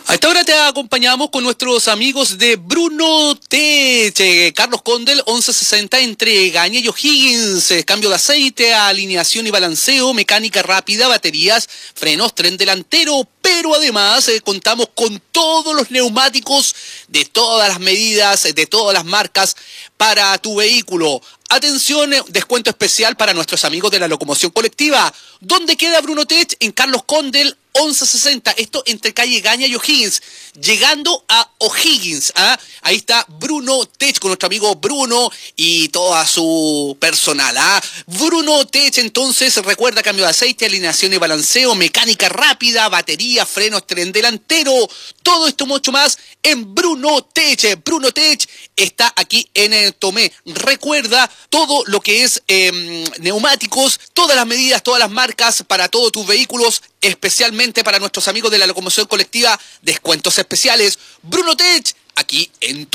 A esta hora te acompañamos con nuestros amigos de Bruno Tech, Carlos Condel, 1160 entre Gaña y O'Higgins, cambio de aceite, alineación y balanceo, mecánica rápida, baterías, frenos, tren delantero, pero además contamos con todos los neumáticos de todas las medidas, de todas las marcas para tu vehículo. Atención, descuento especial para nuestros amigos de la locomoción colectiva. ¿Dónde queda Bruno Tech? En Carlos Condel, 1160. Esto entre calle Gaña y O'Higgins. Llegando a O'Higgins. Ahí está Bruno Tech con nuestro amigo Bruno y toda su personal. Bruno Tech, entonces, recuerda cambio de aceite, alineación y balanceo, mecánica rápida, batería, frenos, tren delantero. Todo esto mucho más en Bruno Tech. Bruno Tech está aquí en el Tomé. Recuerda todo lo que es neumáticos, todas las medidas, todas las marcas para todos tus vehículos, especialmente para nuestros amigos de la locomoción colectiva, descuentos especiales. Bruno Tech, aquí en